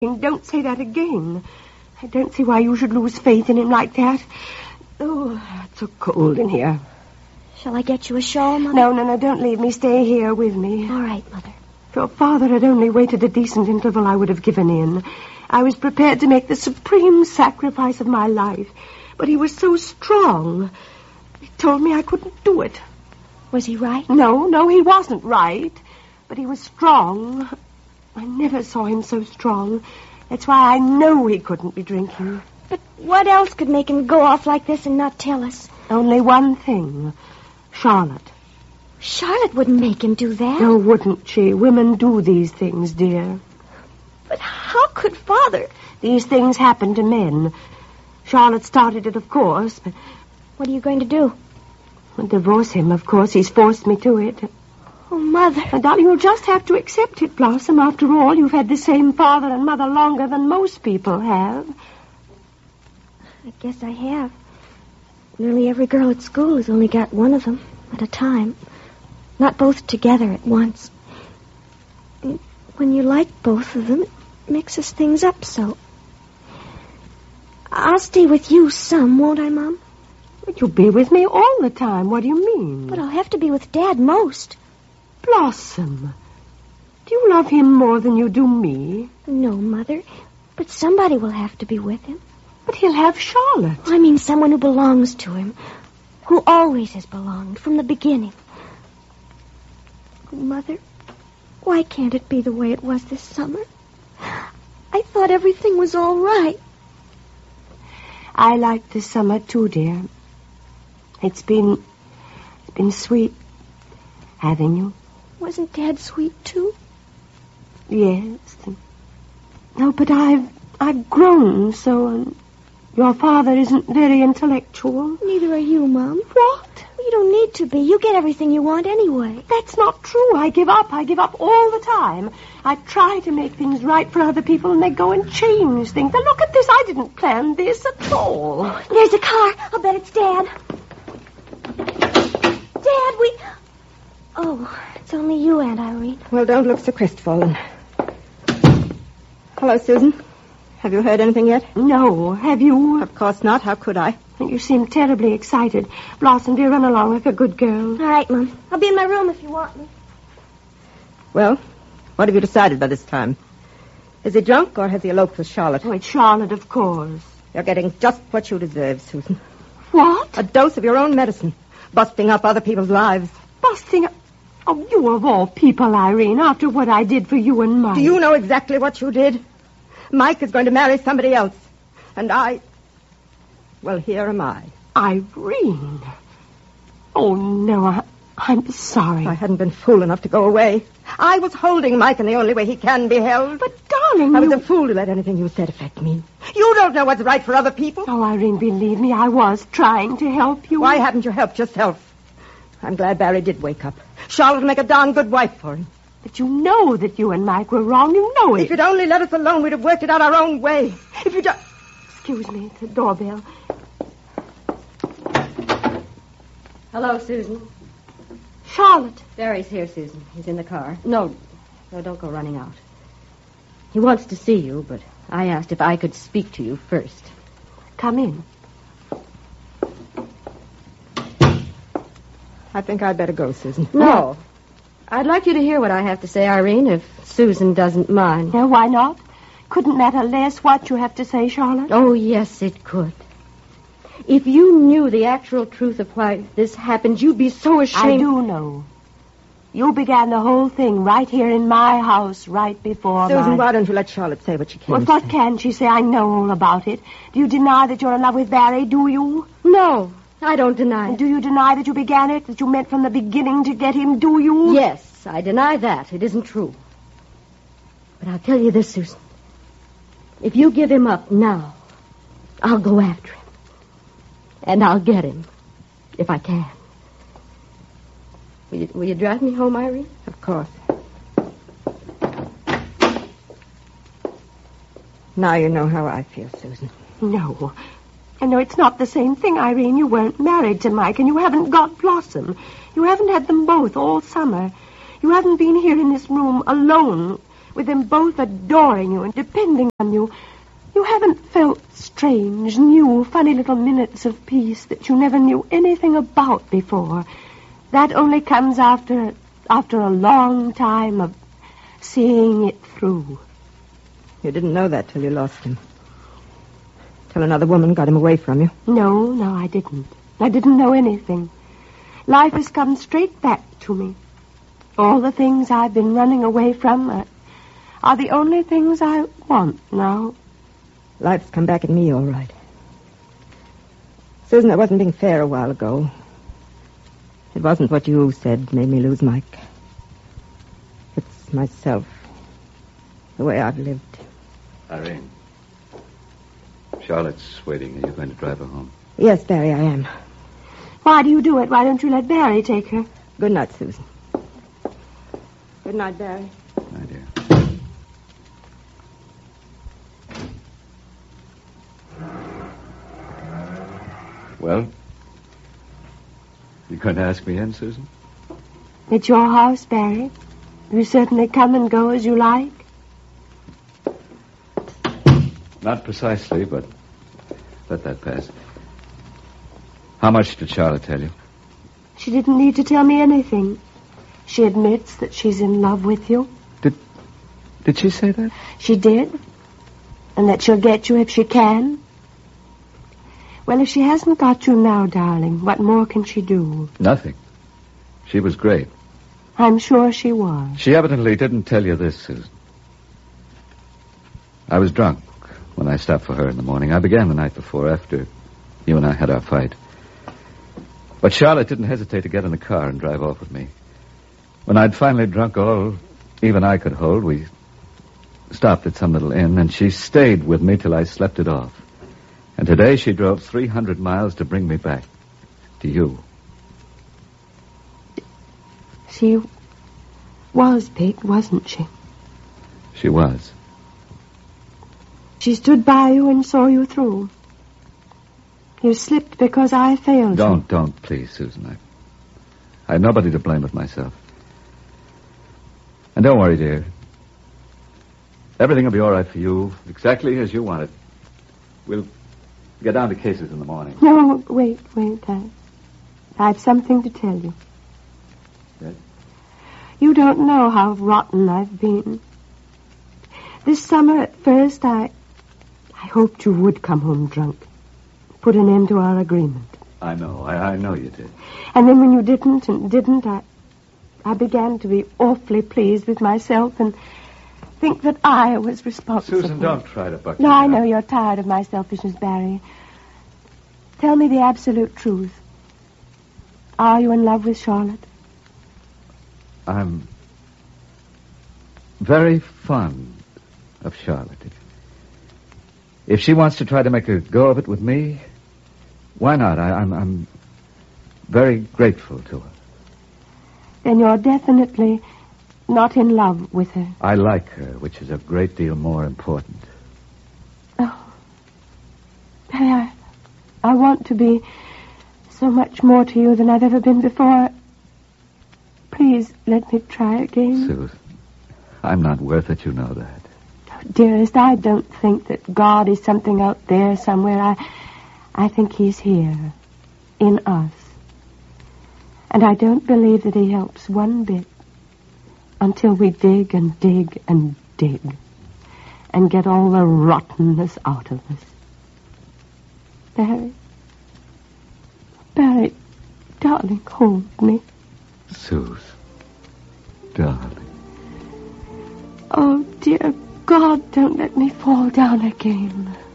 Don't say that again. I don't see why you should lose faith in him like that. Oh, it's so cold in here. Shall I get you a shawl, Mother? No, don't leave me. Stay here with me. All right, Mother. If your father had only waited a decent interval, I would have given in. I was prepared to make the supreme sacrifice of my life. But he was so strong. He told me I couldn't do it. Was he right? No, he wasn't right. But he was strong. I never saw him so strong. That's why I know he couldn't be drinking. But what else could make him go off like this and not tell us? Only one thing. Charlotte. Charlotte wouldn't make him do that. No, wouldn't she? Women do these things, dear. But how could Father? These things happen to men. Charlotte started it, of course, but... What are you going to do? I'll divorce him, of course. He's forced me to it. Oh, Mother. Now, darling, you'll just have to accept it, Blossom. After all, you've had the same father and mother longer than most people have. I guess I have. Nearly every girl at school has only got one of them at a time. Not both together at once. And when you like both of them, it mixes things up so. I'll stay with you some, won't I, Mom? But you'll be with me all the time. What do you mean? But I'll have to be with Dad most. Blossom, do you love him more than you do me? No, Mother, but somebody will have to be with him. But he'll have Charlotte. I mean someone who belongs to him, who always has belonged from the beginning. Oh, Mother, why can't it be the way it was this summer? I thought everything was all right. I liked this summer, too, dear. It's been sweet having you. Wasn't Dad sweet, too? Yes. No, but I've grown so, and your father isn't very intellectual. Neither are you, Mom. What? You don't need to be. You get everything you want anyway. That's not true. I give up all the time. I try to make things right for other people, and they go and change things. Now, look at this. I didn't plan this at all. There's a car. I'll bet it's Dad. Dad, we... Oh, it's only you, Aunt Irene. Well, don't look so crestfallen. Hello, Susan. Have you heard anything yet? No. Have you? Of course not. How could I? You seem terribly excited. Blossom, dear, run along like a good girl. All right, Mom. I'll be in my room if you want me. Well, what have you decided by this time? Is he drunk or has he eloped with Charlotte? Oh, it's Charlotte, of course. You're getting just what you deserve, Susan. What? A dose of your own medicine. Busting up other people's lives. Busting up? Oh, you of all people, Irene, after what I did for you and Mike. Do you know exactly what you did? Mike is going to marry somebody else. And well, here am I. Irene. Oh, no, I'm sorry. I hadn't been fool enough to go away. I was holding Mike in the only way he can be held. But, darling, I was a fool to let anything you said affect me. You don't know what's right for other people. Oh, Irene, believe me, I was trying to help you. Why haven't you helped yourself? I'm glad Barry did wake up. Charlotte will make a darn good wife for him. But you know that you and Mike were wrong. You know it. If you'd only let us alone, we'd have worked it out our own way. If you just... Excuse me, it's the doorbell. Hello, Susan. Charlotte. Barry's here, Susan. He's in the car. No, don't go running out. He wants to see you, but I asked if I could speak to you first. Come in. I think I'd better go, Susan. No. I'd like you to hear what I have to say, Irene, if Susan doesn't mind. No, why not? Couldn't matter less what you have to say, Charlotte. Oh, yes, it could. If you knew the actual truth of why this happened, you'd be so ashamed. I do know. You began the whole thing right here in my house, right before Susan, why don't you let Charlotte say what she can Well, what can she say? I know all about it. Do you deny that you're in love with Barry, do you? No, I don't deny it. Do you deny that you began it, that you meant from the beginning to get him, do you? Yes, I deny that. It isn't true. But I'll tell you this, Susan. If you give him up now, I'll go after him. And I'll get him, if I can. Will you drive me home, Irene? Of course. Now you know how I feel, Susan. No. I know it's not the same thing, Irene. You weren't married to Mike, and you haven't got Blossom. You haven't had them both all summer. You haven't been here in this room alone with them both adoring you and depending on you, you haven't felt strange, new, funny little minutes of peace that you never knew anything about before. That only comes after a long time of seeing it through. You didn't know that till you lost him. Till another woman got him away from you. No, I didn't. I didn't know anything. Life has come straight back to me. All the things I've been running away from are the only things I want now. Life's come back at me, all right. Susan, I wasn't being fair a while ago. It wasn't what you said made me lose Mike. It's myself. The way I've lived. Irene. Charlotte's waiting. Are you going to drive her home? Yes, Barry, I am. Why do you do it? Why don't you let Barry take her? Good night, Susan. Good night, Barry. My dear. Well? You going to ask me in, Susan? It's your house, Barry. You certainly come and go as you like. Not precisely, but let that pass. How much did Charlotte tell you? She didn't need to tell me anything. She admits that she's in love with you. Did she say that? She did. And that she'll get you if she can. Well, if she hasn't got you now, darling, what more can she do? Nothing. She was great. I'm sure she was. She evidently didn't tell you this, Susan. I was drunk when I stopped for her in the morning. I began the night before, after you and I had our fight. But Charlotte didn't hesitate to get in the car and drive off with me. When I'd finally drunk all even I could hold, we stopped at some little inn, and she stayed with me till I slept it off. And today she drove 300 miles to bring me back to you. She was big, wasn't she? She was. She stood by you and saw you through. You slipped because I failed you. Don't, please, Susan. I have nobody to blame but myself. And don't worry, dear. Everything will be all right for you, exactly as you want it. We'll get down to cases in the morning. No, wait. I've something to tell you. Yes? You don't know how rotten I've been. This summer, at first, I hoped you would come home drunk. Put an end to our agreement. I know. I know you did. And then when you didn't, I began to be awfully pleased with myself and think that I was responsible. Susan, don't try to buck No, me I up. know you're tired of my selfishness, Barry. Tell me the absolute truth. Are you in love with Charlotte? I'm very fond of Charlotte. If she wants to try to make a go of it with me, why not? I'm very grateful to her. Then you're definitely not in love with her. I like her, which is a great deal more important. Oh. Barry, I want to be so much more to you than I've ever been before. Please let me try again. Susan, I'm not worth it, you know that. Dearest, I don't think that God is something out there somewhere. I think he's here, in us. And I don't believe that he helps one bit until we dig and dig and dig and get all the rottenness out of us. Barry, darling, hold me. Susan, darling. Oh, dear God, don't let me fall down again.